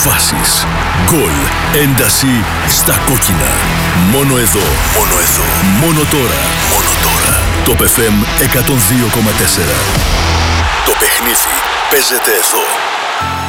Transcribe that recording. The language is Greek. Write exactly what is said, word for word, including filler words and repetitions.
φάσεις, γκολ, ένταση στα κόκκινα. Μόνο εδώ, μόνο εδώ, μόνο τώρα, μόνο τώρα. Top εφ εμ εκατόν δύο κόμμα τέσσερα. Το παιχνίδι παίζεται εδώ.